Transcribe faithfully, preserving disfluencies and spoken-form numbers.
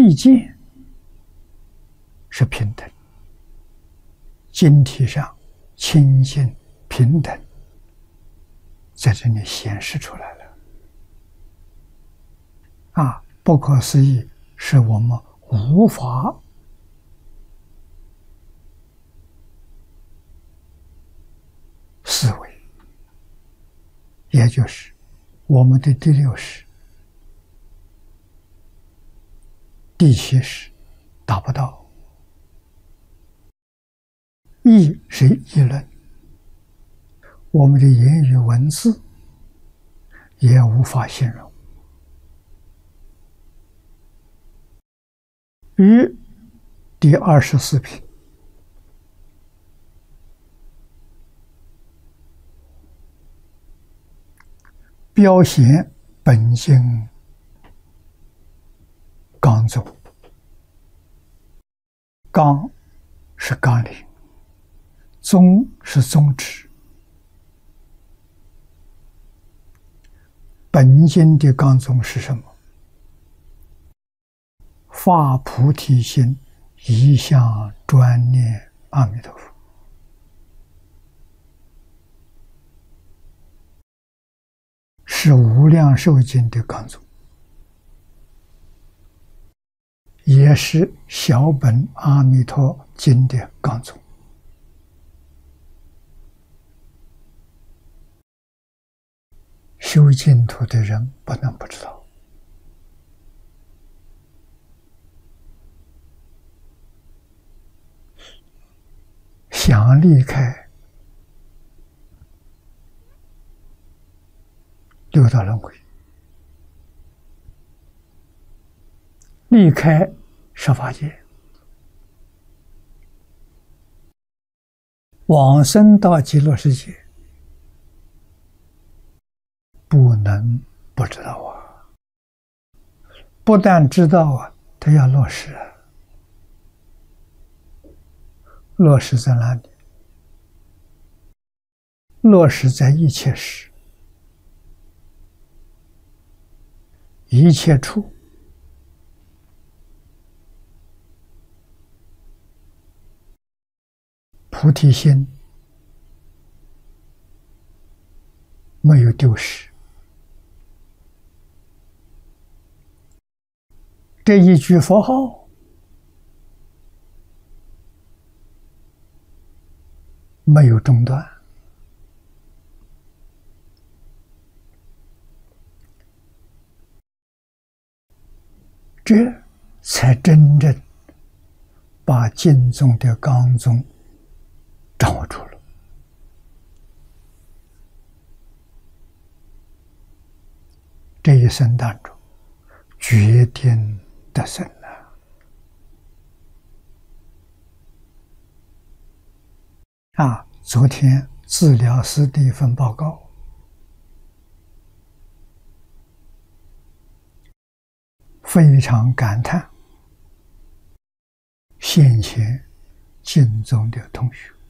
利剑是平等，经体上清净平等，在这里显示出来了。啊，不可思议，是我们无法思维，也就是我们的第六识、第七识达不到。义是议论，我们的言语文字也无法形容。于第二十四品，标显本性纲宗，纲是纲领，宗是宗旨。本经的纲宗是什么？发菩提心，一向专念阿弥陀佛。是无量寿经的纲宗，也是小本阿弥陀经的纲宗。修净土的人不能不知道。想离开六道轮回，离开十法界，往生到极乐世界，不能不知道啊！不但知道啊，他要落实啊。落实在哪里？落实在一切时、一切处。菩提心没有丢失。这一句佛号没有中断，这才真正把经宗的纲宗掌握住了。这一生当中，决定得胜了。啊，昨天治疗师的一份报告，非常感叹现前经宗的同学